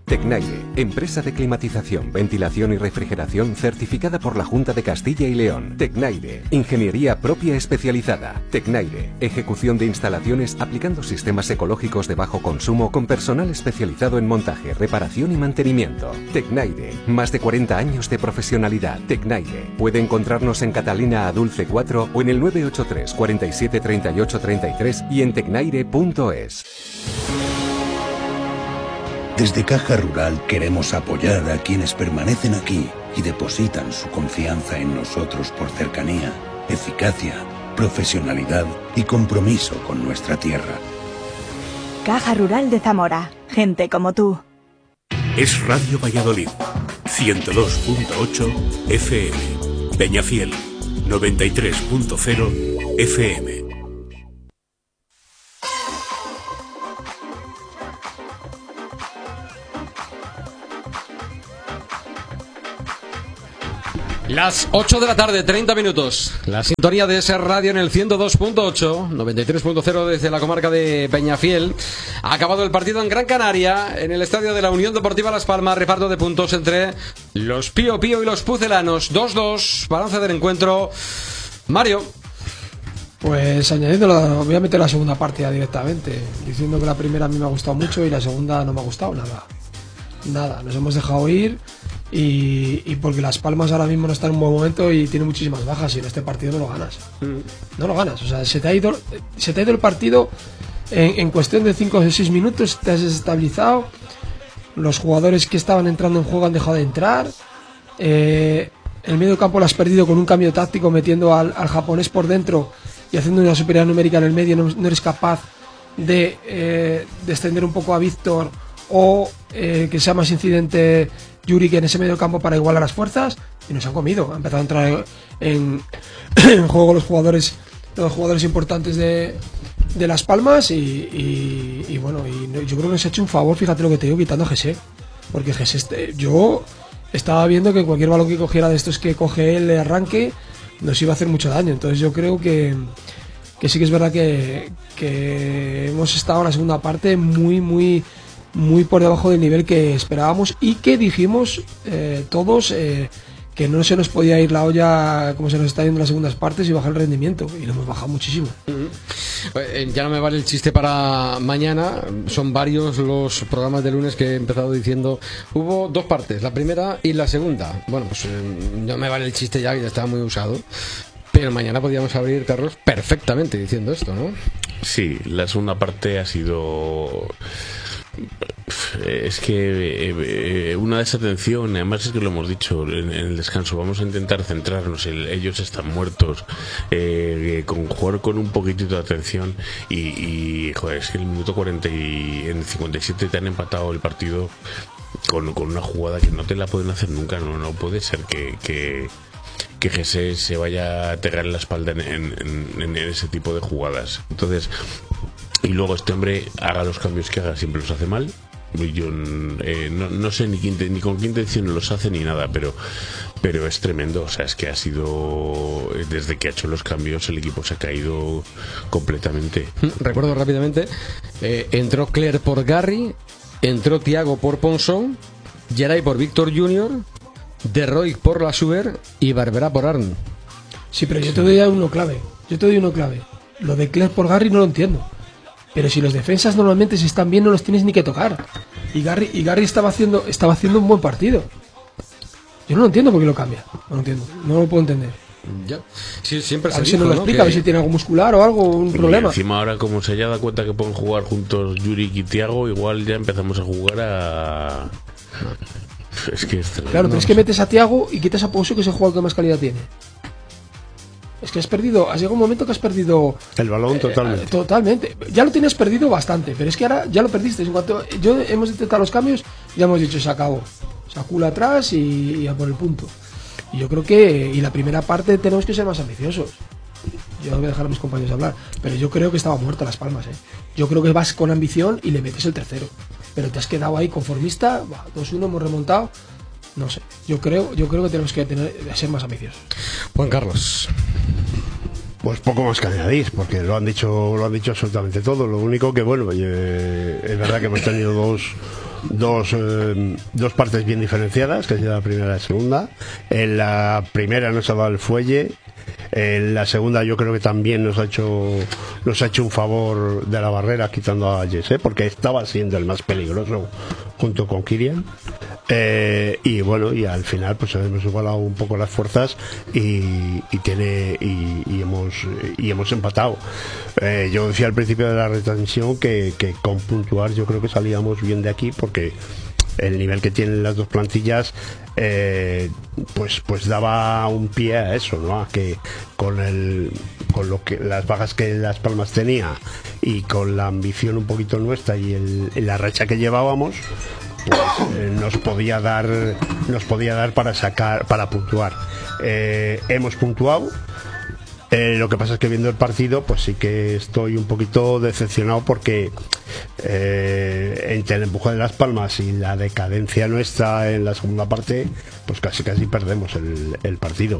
Tecnaire, empresa de climatización, ventilación y refrigeración certificada por la Junta de Castilla y León. Tecnaire, ingeniería propia especializada. Tecnaire, ejecución de instalaciones aplicando sistemas ecológicos de bajo consumo con personal especializado en montaje, reparación y mantenimiento. Tecnaire, más de 40 años de profesionalidad. Tecnaire, puede encontrarnos en Catalina Adulce 4 o en el 983 47 38 33 y en tecnaire.es. Desde Caja Rural queremos apoyar a quienes permanecen aquí y depositan su confianza en nosotros por cercanía, eficacia, profesionalidad y compromiso con nuestra tierra. Caja Rural de Zamora. Gente como tú. Es Radio Valladolid. 102.8 FM. Peñafiel. 93.0 FM. Las 8 de la tarde, 30 minutos. La sintonía de ese radio en el 102.8, 93.0 desde la comarca de Peñafiel. Ha acabado el partido en Gran Canaria, en el estadio de la Unión Deportiva Las Palmas. Reparto de puntos entre los Pío Pío y los Pucelanos. 2-2, balance del encuentro. Mario. Pues voy a meter la segunda parte ya directamente, diciendo que la primera a mí me ha gustado mucho y la segunda no me ha gustado nada, nos hemos dejado ir y porque Las Palmas ahora mismo no está en un buen momento y tiene muchísimas bajas y en este partido no lo ganas, o sea, se te ha ido el partido en cuestión de 5 o 6 minutos, te has desestabilizado, los jugadores que estaban entrando en juego han dejado de entrar, el medio campo lo has perdido con un cambio táctico metiendo al japonés por dentro y haciendo una superioridad numérica en el medio, no eres capaz de extender un poco a Víctor o que sea más incidente Yuri que en ese medio campo para igualar las fuerzas, y nos han comido. Han empezado a entrar en juego los jugadores importantes de Las Palmas y bueno, yo creo que nos ha hecho un favor, fíjate lo que te digo, quitando a Jesse, porque Jesse, yo estaba viendo que cualquier balón que cogiera de estos que coge él de arranque nos iba a hacer mucho daño. Entonces yo creo que sí que es verdad que hemos estado en la segunda parte muy por debajo del nivel que esperábamos y que dijimos todos que no se nos podía ir la olla como se nos está yendo en las segundas partes y bajar el rendimiento, y lo hemos bajado muchísimo. Ya no me vale el chiste para mañana, son varios los programas de lunes que he empezado diciendo hubo dos partes, la primera y la segunda. Bueno, pues no me vale el chiste ya, que ya estaba muy usado, pero mañana podíamos abrir, Carlos, perfectamente diciendo esto, ¿no? Sí, la segunda parte ha sido... Es que una desatención, además es que lo hemos dicho en el descanso, vamos a intentar centrarnos, ellos están muertos, con jugar con un poquitito de atención y joder, es que en el minuto 40 y en el 57 te han empatado el partido con una jugada que no te la pueden hacer nunca, no puede ser que Jesse se vaya a pegar en la espalda en ese tipo de jugadas. Entonces, y luego este hombre haga los cambios que haga, siempre los hace mal. Yo no sé ni con qué intención los hace ni nada, pero es tremendo. O sea, es que ha sido, desde que ha hecho los cambios, el equipo se ha caído completamente. Recuerdo rápidamente, entró Clerc por Garry, entró Thiago por Ponson, Geray por Víctor Junior, De Roy por Lasuber y Barberá por Arn. Sí, pero yo te doy uno clave. Lo de Clerc por Garry no lo entiendo. Pero si los defensas normalmente si están bien no los tienes ni que tocar. Y Garry estaba haciendo un buen partido. Yo no lo entiendo por qué lo cambia. No lo entiendo. No lo puedo entender. Ya. Sí, siempre a ver si nos lo explica, a ver si tiene algo muscular o algo, un problema. Encima ahora, como se haya dado cuenta que pueden jugar juntos Yuri y Thiago, igual ya empezamos a jugar a... Es que claro, pero es que metes a Thiago y quitas a Pouso, que es el jugador que más calidad tiene. Es que has llegado un momento que has perdido el balón totalmente. Totalmente. Ya lo tienes perdido bastante, pero es que ahora ya lo perdiste. En cuanto hemos intentado los cambios, ya hemos dicho se acabó. Sacula atrás y a por el punto. Y yo creo que la primera parte tenemos que ser más ambiciosos. Yo voy a dejar a mis compañeros hablar, pero yo creo que estaba muerta Las Palmas, Yo creo que vas con ambición y le metes el tercero. Pero te has quedado ahí conformista, 2-1, hemos remontado. No sé, yo creo que tenemos que ser más ambiciosos. Juan Carlos. Pues poco más que añadir, porque lo han dicho absolutamente todo. Lo único que, bueno, es verdad que hemos tenido dos partes bien diferenciadas, que ha sido la primera y la segunda. En la primera nos ha dado el fuelle. En la segunda yo creo que también nos ha hecho un favor de la barrera quitando a Jesse, porque estaba siendo el más peligroso junto con Kirian. Y bueno, y al final pues hemos igualado un poco las fuerzas y hemos empatado. Yo decía al principio de la retransmisión que con puntuar yo creo que salíamos bien de aquí, porque el nivel que tienen las dos plantillas pues daba un pie a eso, ¿no? A que con lo que las bajas que Las Palmas tenía y con la ambición un poquito nuestra y la racha que llevábamos, pues nos podía dar para puntuar. Hemos puntuado. Lo que pasa es que viendo el partido pues sí que estoy un poquito decepcionado, porque entre el empuje de Las Palmas y la decadencia nuestra en la segunda parte pues casi perdemos el partido.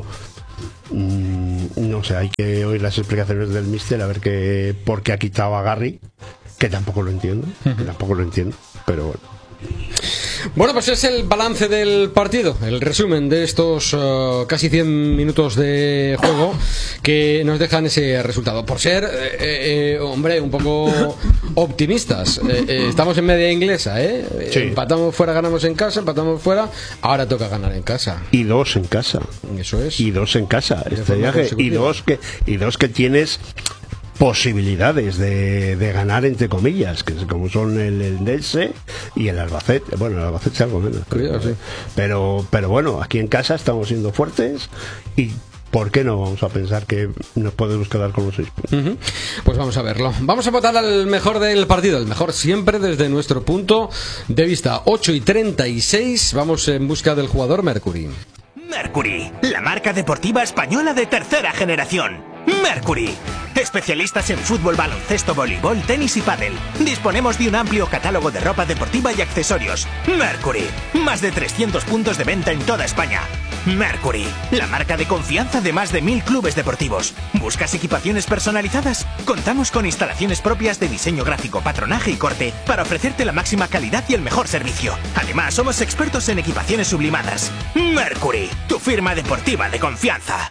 No sé, hay que oír las explicaciones del míster a ver por qué ha quitado a Garry, que tampoco lo entiendo, pero bueno. Bueno, pues es el balance del partido, el resumen de estos casi 100 minutos de juego que nos dejan ese resultado. Por ser, hombre, un poco optimistas, estamos en media inglesa, Sí. Empatamos fuera, ganamos en casa, empatamos fuera, ahora toca ganar en casa. Y dos en casa. Eso es. Y dos en casa, De este forma viaje. Y consecutiva. dos que tienes posibilidades de ganar, entre comillas, que como son el Eldense y el Albacete. Bueno, el Albacete es algo menos, Cuidado, sí. pero bueno, aquí en casa estamos siendo fuertes, y ¿por qué no vamos a pensar que nos podemos quedar con los 6 puntos? Pues vamos a verlo. Vamos a votar al mejor del partido, el mejor siempre desde nuestro punto de vista. 8:36, vamos en busca del jugador Mercury. Mercury, la marca deportiva española de tercera generación. Mercury, especialistas en fútbol, baloncesto, voleibol, tenis y pádel. Disponemos de un amplio catálogo de ropa deportiva y accesorios. Mercury, más de 300 puntos de venta en toda España. Mercury, la marca de confianza de más de 1000 clubes deportivos. ¿Buscas equipaciones personalizadas? Contamos con instalaciones propias de diseño gráfico, patronaje y corte para ofrecerte la máxima calidad y el mejor servicio. Además, somos expertos en equipaciones sublimadas. Mercury, tu firma deportiva de confianza.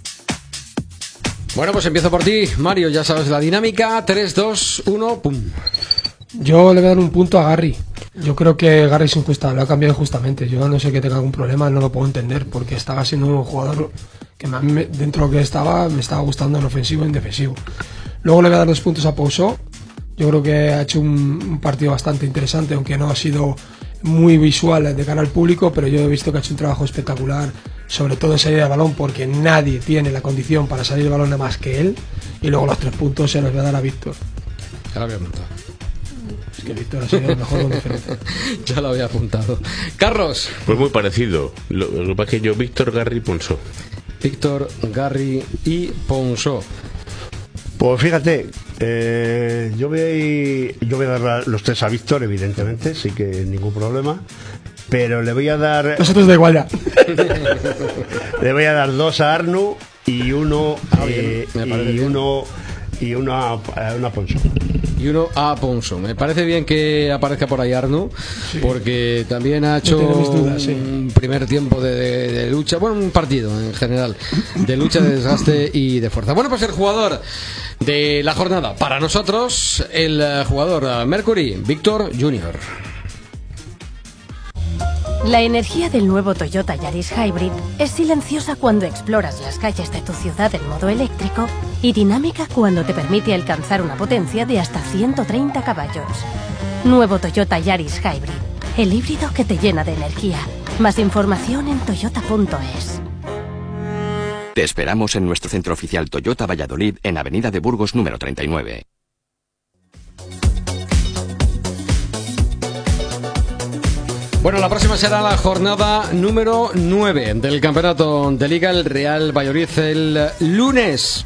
Bueno, pues empiezo por ti, Mario, ya sabes la dinámica. 3, 2, 1, pum. Yo le voy a dar un punto a Garry. Yo creo que Garry es injusta, lo ha cambiado injustamente. Yo no sé que tenga algún problema, no lo puedo entender, porque estaba siendo un jugador que a mí, dentro de lo que estaba, me estaba gustando en ofensivo y en defensivo. Luego le voy a dar 2 puntos a Pousó. Yo creo que ha hecho un partido bastante interesante, aunque no ha sido muy visual de cara al público, pero yo he visto que ha hecho un trabajo espectacular, sobre todo en salida de balón, porque nadie tiene la condición para salir de balón nada más que él. Y luego los 3 puntos se los voy a dar a Víctor. Ya lo había apuntado. Es que Víctor ha sido el mejor con diferencia. Ya lo había apuntado. Carlos. Pues muy parecido. Lo que pasa es que yo, Víctor, Garry, Ponso. Víctor, Garry y Ponso. Pues fíjate, yo voy a dar los 3 a Víctor, evidentemente, sí que ningún problema, pero le voy a dar... Nosotros da igual ya. Le voy a dar 2 a Arnu y uno a Ponso. Y uno a Ponso. Me parece bien que aparezca por ahí Arnu, porque también ha hecho un primer tiempo de lucha, bueno, un partido en general, de lucha, de desgaste y de fuerza. Bueno, pues el jugador de la jornada, para nosotros, el jugador Mercury, Víctor Junior. La energía del nuevo Toyota Yaris Hybrid es silenciosa cuando exploras las calles de tu ciudad en modo eléctrico y dinámica cuando te permite alcanzar una potencia de hasta 130 caballos. Nuevo Toyota Yaris Hybrid, el híbrido que te llena de energía. Más información en toyota.es. Te esperamos en nuestro centro oficial Toyota Valladolid, en Avenida de Burgos número 39. Bueno, la próxima será la jornada número 9 del campeonato de Liga. El Real Valladolid el lunes,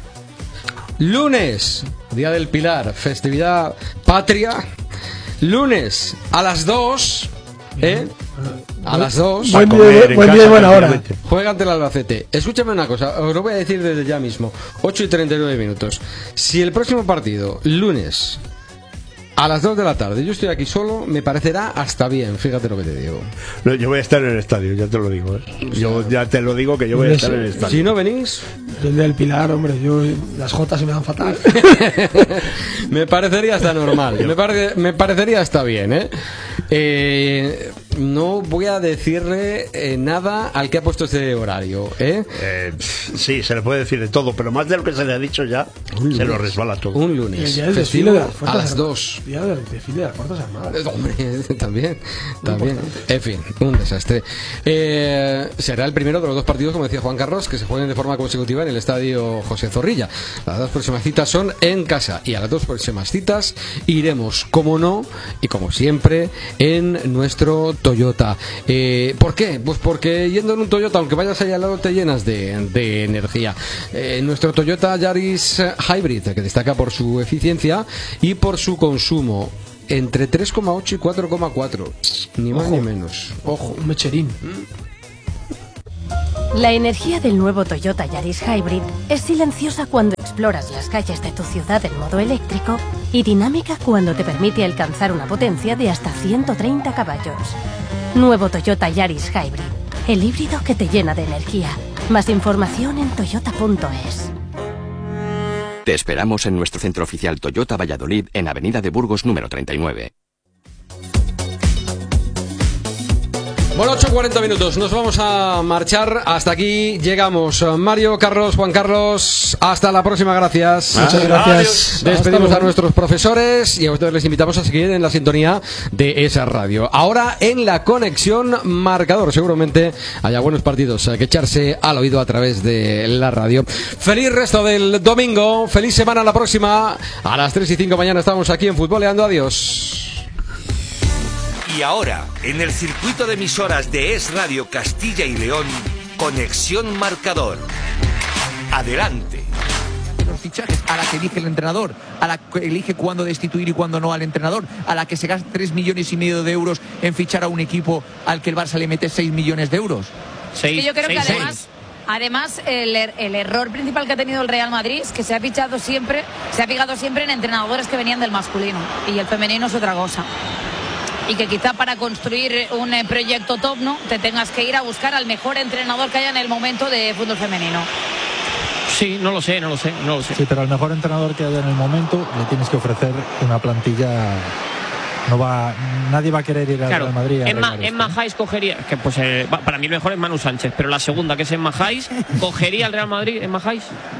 Día del Pilar, festividad patria, lunes a las 2, a las 2. Buen día y buena hora. Juega ante el Albacete. Escúchame una cosa, os lo voy a decir desde ya mismo. 8:39. Si el próximo partido, lunes, a las 2 de la tarde. Yo estoy aquí solo, me parecerá hasta bien, fíjate lo que te digo. No, yo voy a estar en el estadio, ya te lo digo. Yo ya te lo digo que yo voy a estar en el estadio. Si no venís... Yo el del Pilar, hombre, las jotas se me dan fatal. Me parecería hasta normal, me parecería hasta bien, no voy a decirle nada al que ha puesto este horario, sí, se le puede decir de todo, pero más de lo que se le ha dicho ya, se lo resbala todo. Un lunes. El día del desfile de las a las 2. El día del desfile de las Fuerzas Armadas. Hombre, también. En fin, un desastre. Será el primero de los 2 partidos, como decía Juan Carlos, que se jueguen de forma consecutiva en el estadio José Zorrilla. Las 2 próximas citas son en casa y a las 2 próximas citas iremos, como no, y como siempre, en nuestro Toyota. ¿Por qué? Pues porque yendo en un Toyota, aunque vayas allá al lado, te llenas de energía. Nuestro Toyota Yaris Hybrid, que destaca por su eficiencia y por su consumo. Entre 3,8 y 4,4. Ni más ni menos. Ojo, un mecherín. La energía del nuevo Toyota Yaris Hybrid es silenciosa cuando exploras las calles de tu ciudad en modo eléctrico y dinámica cuando te permite alcanzar una potencia de hasta 130 caballos. Nuevo Toyota Yaris Hybrid, el híbrido que te llena de energía. Más información en toyota.es. Te esperamos en nuestro centro oficial Toyota Valladolid en Avenida de Burgos número 39. Bueno, 8:40 minutos, nos vamos a marchar. Hasta aquí llegamos. Mario, Carlos, Juan Carlos, hasta la próxima, gracias. Muchas gracias. Despedimos a nuestros profesores y a ustedes les invitamos a seguir en la sintonía de esa radio. Ahora en la conexión marcador, seguramente haya buenos partidos que echarse al oído a través de la radio. Feliz resto del domingo, feliz semana la próxima. A las 3 y 5 mañana estamos aquí en Futboleando. Adiós. Y ahora, en el circuito de emisoras de Es Radio Castilla y León, Conexión Marcador. Adelante. Los fichajes, a la que elige el entrenador, a la que elige cuándo destituir y cuándo no al entrenador, a la que se gasta 3,5 millones de euros en fichar a un equipo al que el Barça le mete 6 millones de euros. Yo creo que además el error principal que ha tenido el Real Madrid es que se ha fijado siempre en entrenadores que venían del masculino, y el femenino es otra cosa. Y que quizá para construir un proyecto top, ¿no?, te tengas que ir a buscar al mejor entrenador que haya en el momento de fútbol femenino. Sí, no lo sé. Sí, pero al mejor entrenador que haya en el momento le tienes que ofrecer una plantilla. Nadie va a querer ir al Real Madrid. Emma Hayes cogería, que pues para mí el mejor es Manu Sánchez, pero la segunda, que es Emma Hayes, cogería al Real Madrid. Emma Hayes.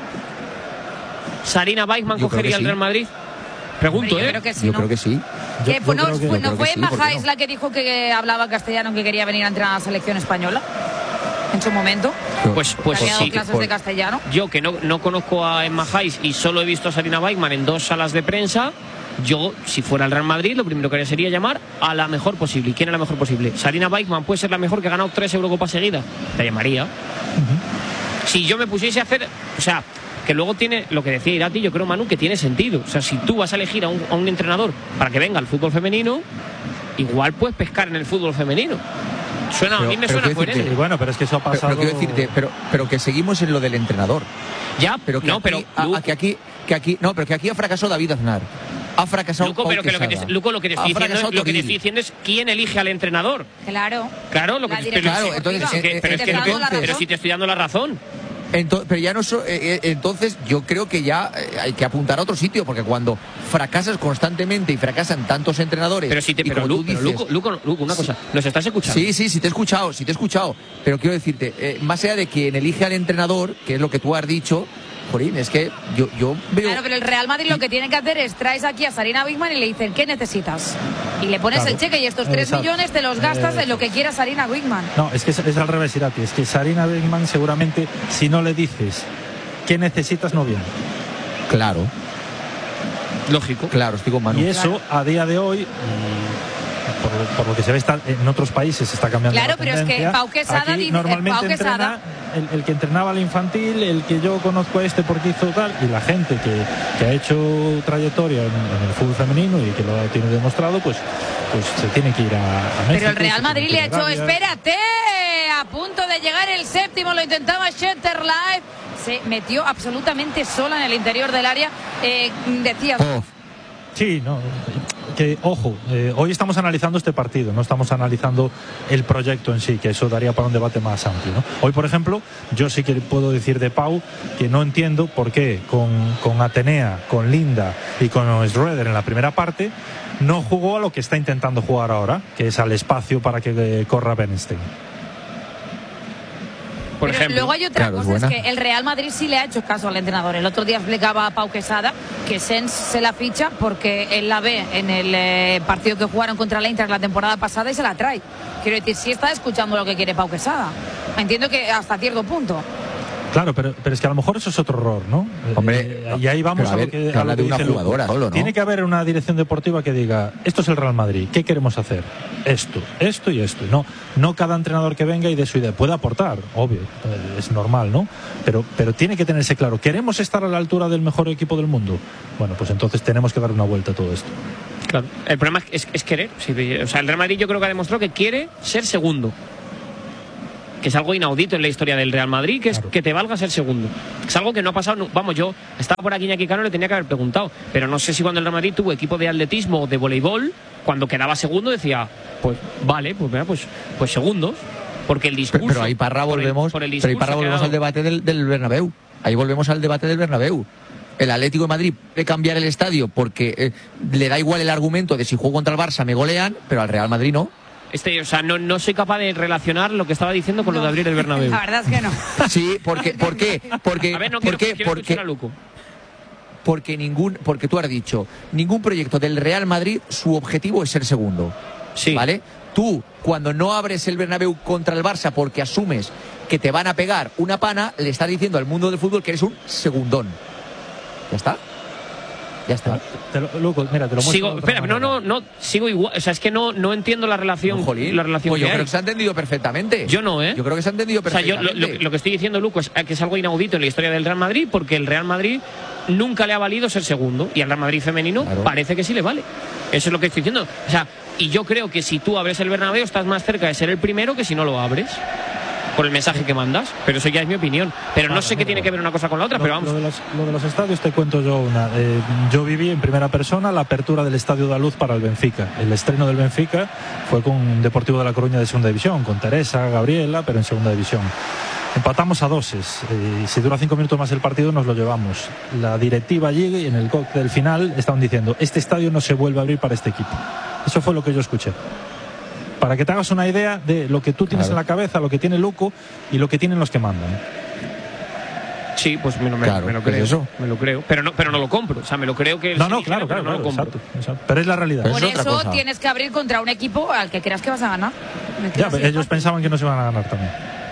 Sarina Weissman cogería al Real Madrid. Pregunto, Yo creo que sí. ¿No fue Emma Hayes la que dijo que hablaba castellano, que quería venir a entrenar a la selección española en su momento? Pues sí. Clases de castellano. Yo, que no conozco a Emma Hayes y solo he visto a Sarina Weissman en 2 salas de prensa, yo, si fuera el Real Madrid, lo primero que haría sería llamar a la mejor posible. ¿Y quién es la mejor posible? Sarina Weissman puede ser la mejor, que ha ganado 3 Eurocopas seguidas. La llamaría. Si yo me pusiese a hacer... O sea, que luego tiene, lo que decía Irati, yo creo, Manu, que tiene sentido. O sea, si tú vas a elegir a un entrenador para que venga al fútbol femenino, igual puedes pescar en el fútbol femenino. A mí me suena coherente. Bueno, pero es que eso ha pasado. Pero quiero decirte, pero que seguimos en lo del entrenador. Ya, pero que aquí ha fracasado David Aznar. Ha fracasado Luco, pero lo que te estoy diciendo es quién elige al entrenador. Claro. Pero si te estoy dando la razón. Pero ya no entonces yo creo que ya hay que apuntar a otro sitio, porque cuando fracasas constantemente y fracasan tantos entrenadores. Luco, una cosa, ¿nos estás escuchando? Sí, te he escuchado. Pero quiero decirte, más allá de quien elige al entrenador, que es lo que tú has dicho, Jorín, es que yo veo... Claro, pero el Real Madrid lo que tiene que hacer es traes aquí a Sarina Weissman y le dicen, ¿qué necesitas? Y le pones el cheque y estos 3 millones te los gastas en lo que quiera Sarina Weissman. No, es que es al revés, Irati. Es que Sarina Weissman seguramente, si no le dices qué necesitas, no viene. Claro. Lógico. Claro, estoy con Manu. Y eso, a día de hoy... Por lo que se ve en otros países se está cambiando. Claro, pero es que Pau Quesada normalmente entrena el que entrenaba al infantil, el que yo conozco porque hizo tal, y la gente que ha hecho trayectoria en el fútbol femenino y que lo tiene demostrado, pues se tiene que ir a México. Pero el Real Madrid le ha hecho, espérate, a punto de llegar el 7º, lo intentaba Schetterlife, se metió absolutamente sola en el interior del área, decías... Sí, no... que ojo, hoy estamos analizando este partido, no estamos analizando el proyecto en sí, que eso daría para un debate más amplio, ¿no? Hoy, por ejemplo, yo sí que puedo decir de Pau que no entiendo por qué con Atenea, con Linda y con Schroeder en la primera parte no jugó a lo que está intentando jugar ahora, que es al espacio para que corra Bernstein. Por ejemplo. Luego hay otra cosa, es que el Real Madrid sí le ha hecho caso al entrenador. El otro día explicaba a Pau Quesada que Sens se la ficha porque él la ve en el partido que jugaron contra la Eintracht la temporada pasada y se la trae. Quiero decir, sí está escuchando lo que quiere Pau Quesada. Entiendo que hasta cierto punto. Claro, pero es que a lo mejor eso es otro error, ¿no? Hombre, y ahí vamos a lo que habla de una jugadora solo, ¿no? Tiene que haber una dirección deportiva que diga, esto es el Real Madrid, ¿qué queremos hacer? Esto y esto. No cada entrenador que venga y de su idea puede aportar, obvio, es normal, ¿no? Pero tiene que tenerse claro, ¿queremos estar a la altura del mejor equipo del mundo? Bueno, pues entonces tenemos que dar una vuelta a todo esto. Claro, el problema es querer. O sea, el Real Madrid yo creo que ha demostrado que quiere ser segundo. Que es algo inaudito en la historia del Real Madrid, que es que te valga ser segundo. Es algo que no ha pasado. Vamos, yo estaba por aquí Iñaki Cano, le tenía que haber preguntado, pero no sé si cuando el Real Madrid tuvo equipo de atletismo o de voleibol, cuando quedaba segundo decía, pues vale, pues mira, pues segundos, porque el discurso. Pero ahí Parra volvemos, al debate del Bernabéu. Ahí volvemos al debate del Bernabéu. El Atlético de Madrid puede cambiar el estadio porque le da igual el argumento de si juego contra el Barça me golean, pero al Real Madrid no. O sea, no soy capaz de relacionar lo que estaba diciendo con lo de abrir el Bernabéu. La verdad es que no. Sí, ¿por qué? A ver, no quiero escuchar a Luco. Porque tú has dicho, ningún proyecto del Real Madrid, su objetivo es ser segundo. Sí. ¿Vale? Tú, cuando no abres el Bernabéu contra el Barça porque asumes que te van a pegar una pana, le estás diciendo al mundo del fútbol que eres un segundón. ¿Ya está? Ya está. Luco, mira, te lo muestro. Sigo, espera, no, sigo igual. O sea, es que no entiendo la relación. Pues yo creo que se ha entendido perfectamente. Yo no, ¿eh? Yo creo que se ha entendido perfectamente. O sea, yo lo que estoy diciendo, Luco, es que es algo inaudito en la historia del Real Madrid, porque el Real Madrid nunca le ha valido ser segundo, y al Real Madrid femenino parece que sí le vale. Eso es lo que estoy diciendo. O sea, y yo creo que si tú abres el Bernabéu estás más cerca de ser el primero que si no lo abres. Por el mensaje que mandas, pero eso ya es mi opinión. Pero no sé qué tiene que ver una cosa con la otra, pero vamos. Lo de los estadios te cuento yo una. Yo viví en primera persona la apertura del Estadio da Luz para el Benfica. El estreno del Benfica fue con Deportivo de La Coruña de segunda división, con Teresa, Gabriela, pero en segunda división. Empatamos a 2. Si dura 5 minutos más el partido nos lo llevamos. La directiva allí y en el cóctel final estaban diciendo, este estadio no se vuelve a abrir para este equipo. Eso fue lo que yo escuché. Para que te hagas una idea de lo que tú tienes en la cabeza, lo que tiene Luco y lo que tienen los que mandan. Sí, pues me lo creo. Eso. Me lo creo. Pero no lo compro. O sea, me lo creo que. No, claro, no lo compro. Exacto. Pero es la realidad. Por eso tienes que abrir contra un equipo al que creas que vas a ganar. Ya, ellos pensaban que no se iban a ganar también.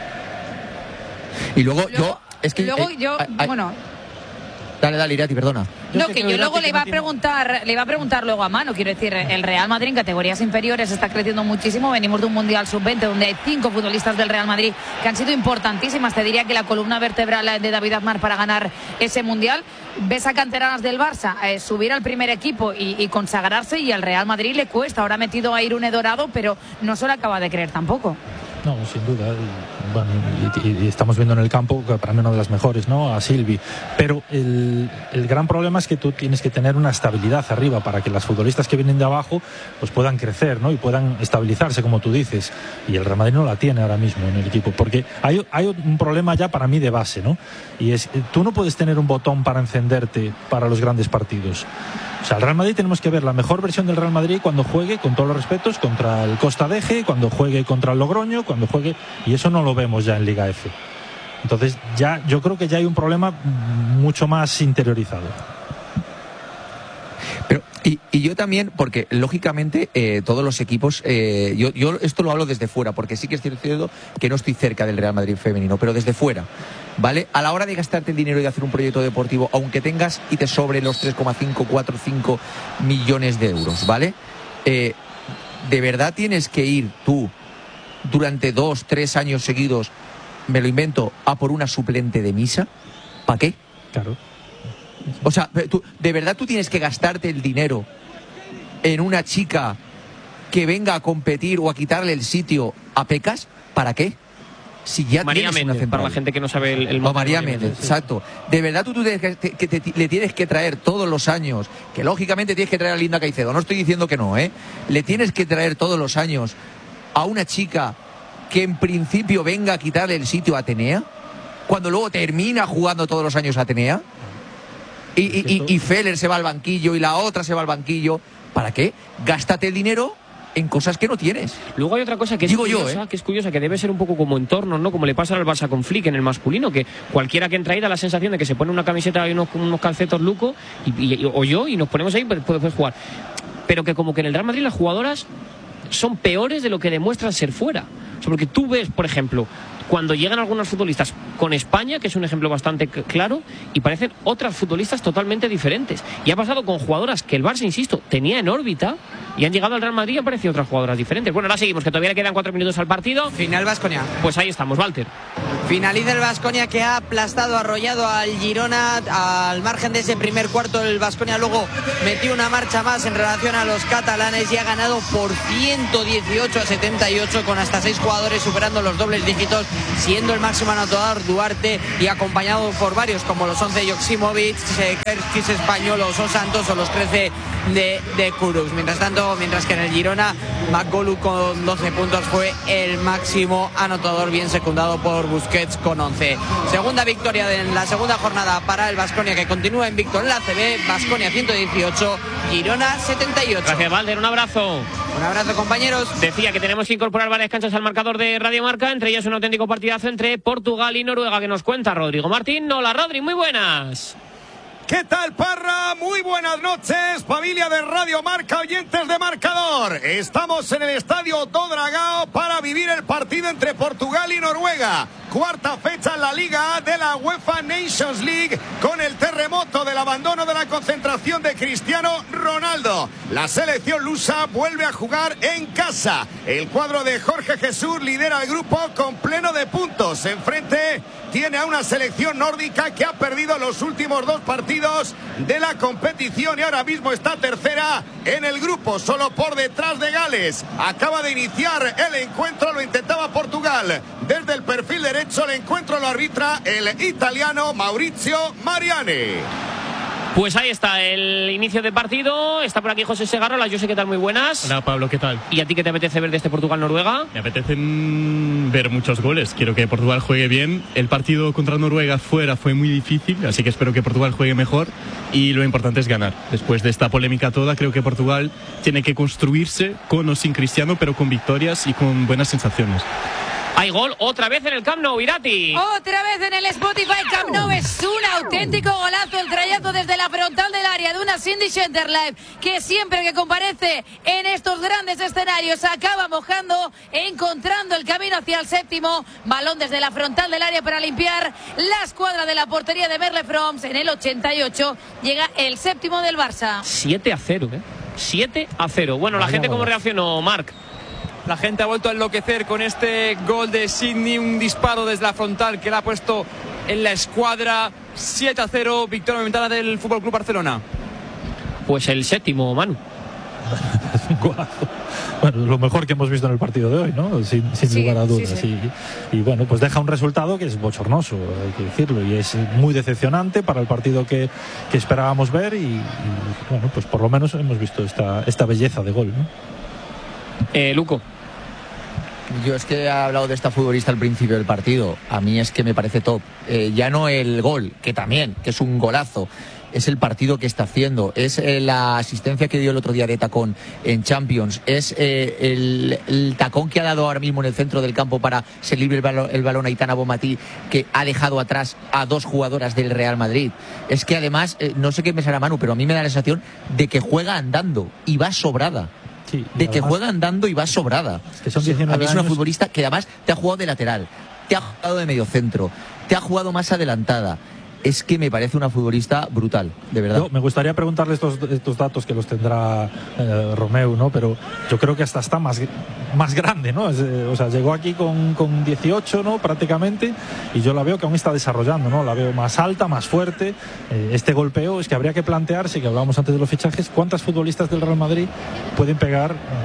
Y luego bueno. Dale, Irati, perdona. No, que yo luego le iba a preguntar luego a Manu. Quiero decir, el Real Madrid en categorías inferiores está creciendo muchísimo. Venimos de un Mundial Sub-20 donde hay 5 futbolistas del Real Madrid que han sido importantísimas. Te diría que la columna vertebral de David Aznar para ganar ese Mundial. Ves a canteranas del Barça subir al primer equipo y consagrarse, y al Real Madrid le cuesta. Ahora ha metido a Irune Dorado, pero no se lo acaba de creer tampoco. No, sin duda. Bueno, y estamos viendo en el campo, que para mí una de las mejores, ¿no? A Silvi. Pero el gran problema es que tú tienes que tener una estabilidad arriba para que las futbolistas que vienen de abajo pues puedan crecer, ¿no? Y puedan estabilizarse, como tú dices. Y el Real Madrid no la tiene ahora mismo en el equipo. Porque hay un problema ya para mí de base, ¿no? Y es, tú no puedes tener un botón para encenderte para los grandes partidos. O sea, el Real Madrid tenemos que ver la mejor versión del Real Madrid cuando juegue, con todos los respetos, contra el Costa d'Eje, cuando juegue contra el Logroño, cuando juegue... Y eso no lo vemos ya en Liga F. Entonces, yo creo que ya hay un problema mucho más interiorizado. Pero, y yo también, porque lógicamente todos los equipos, yo esto lo hablo desde fuera, porque sí que es cierto que no estoy cerca del Real Madrid femenino, pero desde fuera, ¿vale? A la hora de gastarte el dinero y de hacer un proyecto deportivo, aunque tengas y te sobre los 3,5, 4, 5 millones de euros, ¿vale? ¿De verdad tienes que ir tú durante 2, 3 años seguidos, me lo invento, a por una suplente de misa? ¿Para qué? Claro. O sea, ¿de verdad tú tienes que gastarte el dinero en una chica que venga a competir o a quitarle el sitio a Pecas? ¿Para qué? si ya María tienes una Méndez, central? para la gente que no sabe el O María Méndez, exacto. De verdad tú le tienes que traer todos los años, que lógicamente tienes que traer a Linda Caicedo, no estoy diciendo que no, le tienes que traer todos los años a una chica que en principio venga a quitarle el sitio a Atenea, cuando luego termina jugando todos los años a Atenea, y Feller se va al banquillo y la otra se va al banquillo. ¿Para qué? Gástate el dinero en cosas que no tienes. Luego hay otra cosa que es curiosa, que debe ser un poco como entorno, ¿no? Como le pasa al Barça con Flick en el masculino, que cualquiera que entra ahí da la sensación de que se pone una camiseta y unos calcetos luco o yo, y nos ponemos ahí, puedes jugar. Pero que como que en el Real Madrid las jugadoras son peores de lo que demuestran ser fuera. O sea, porque tú ves, por ejemplo, cuando llegan algunos futbolistas con España, que es un ejemplo bastante claro, y parecen otras futbolistas totalmente diferentes. Y ha pasado con jugadoras que el Barça, insisto, tenía en órbita, y han llegado al Real Madrid y han parecido otras jugadoras diferentes. Bueno, ahora seguimos, que todavía le quedan 4 minutos al partido. Final Baskonia. Pues ahí estamos, Walter. Finaliza el Baskonia, que ha aplastado, arrollado al Girona. Al margen de ese primer cuarto, el Baskonia luego metió una marcha más en relación a los catalanes y ha ganado por 118-78, con hasta 6 jugadores superando los dobles dígitos, siendo el máximo anotador Duarte y acompañado por varios como los 11 Joksimovic, Kerskis Españolos o Santos, o los 13 de Kudus. Mientras que en el Girona, McGollum con 12 puntos fue el máximo anotador, bien secundado por Busquets con 11. Segunda victoria de la segunda jornada para el Baskonia, que continúa invicto en la ACB. Baskonia 118, Girona 78. Gracias, Valder, un abrazo. Un abrazo, compañeros. Decía que tenemos que incorporar varias canchas al marcador de Radio Marca, entre ellas un auténtico partidazo entre Portugal y Noruega, que nos cuenta Rodrigo Martín. Hola, Rodri, muy buenas. ¿Qué tal, Parra? Muy buenas noches, familia de Radio Marca, oyentes de Marcador. Estamos en el Estadio Do Dragao para vivir el partido entre Portugal y Noruega. Cuarta fecha en la Liga A de la UEFA Nations League, con el terremoto del abandono de la concentración de Cristiano Ronaldo. La selección lusa vuelve a jugar en casa. El cuadro de Jorge Jesús lidera el grupo con pleno de puntos. Enfrente tiene a una selección nórdica que ha perdido los últimos 2 partidos de la competición y ahora mismo está tercera en el grupo, solo por detrás de Gales. Acaba de iniciar el encuentro, lo intentaba Portugal. Desde el perfil derecho el encuentro lo arbitra el italiano Maurizio Mariani. Pues ahí está el inicio de partido. Está por aquí José Segarra. Yo sé qué tal, muy buenas. Hola, Pablo, ¿qué tal? ¿Y a ti qué te apetece ver de este Portugal-Noruega? Me apetece ver muchos goles. Quiero que Portugal juegue bien. El partido contra Noruega fuera fue muy difícil, así que espero que Portugal juegue mejor. Y lo importante es ganar. Después de esta polémica toda, creo que Portugal tiene que construirse con o sin Cristiano, pero con victorias y con buenas sensaciones. Hay gol otra vez en el Camp Nou, Irati. Otra vez en el Spotify Camp Nou. Es un auténtico golazo el trayazo desde la frontal del área de una Cindy Schenderlein, que siempre que comparece en estos grandes escenarios acaba mojando, encontrando el camino hacia el séptimo. Balón desde la frontal del área para limpiar la escuadra de la portería de Merle Froms. En el 88 llega el séptimo del Barça. 7-0, 7-0. Bueno, la gente cómo reaccionó, Marc. La gente ha vuelto a enloquecer con este gol de Sidney, un disparo desde la frontal que le ha puesto en la escuadra. 7-0, victoria momentánea del FC Barcelona. Pues el séptimo, Manu. Bueno, lo mejor que hemos visto en el partido de hoy, ¿no? Sin lugar a dudas. Sí. Y bueno, pues deja un resultado que es bochornoso, hay que decirlo, y es muy decepcionante para el partido que esperábamos ver y bueno, pues por lo menos hemos visto esta belleza de gol, ¿no? Luco. Yo es que he hablado de esta futbolista al principio del partido. A mí es que me parece top. Ya no el gol, que también, que es un golazo. Es el partido que está haciendo. Es la asistencia que dio el otro día de tacón en Champions. Es el tacón que ha dado ahora mismo en el centro del campo para salir el balón a Aitana Bonmatí, que ha dejado atrás a 2 jugadoras del Real Madrid. Es que además, no sé qué pensará Manu, pero a mí me da la sensación de que juega andando y va sobrada. Sí, de que juega andando y va sobrada. Es que son 19 a mí es una años. futbolista que además te ha jugado de lateral, te ha jugado de medio centro, te ha jugado más adelantada. Es que me parece una futbolista brutal, de verdad. Me gustaría preguntarle estos datos que los tendrá Romeu, ¿no? Pero yo creo que hasta está más grande, ¿no? O sea, llegó aquí con 18, ¿no? Prácticamente, y yo la veo que aún está desarrollando, ¿no? La veo más alta, más fuerte. Este golpeo es que habría que plantearse, que hablábamos antes de los fichajes, ¿cuántas futbolistas del Real Madrid pueden pegar